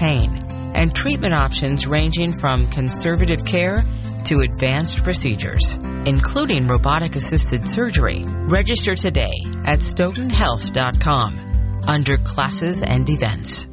pain, and treatment options ranging from conservative care to advanced procedures, including robotic-assisted surgery. Register today at StoughtonHealth.com under Classes and Events.